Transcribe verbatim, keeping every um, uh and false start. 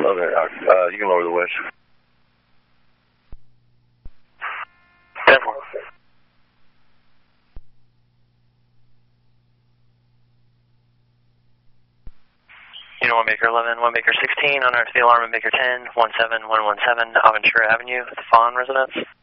Okay, uh, you can lower the winch. ten four. You know, one Baker eleven, one Baker sixteen, on our to the alarm, one Baker ten, one seven one one seven, Aventura Avenue, the Fawn residence.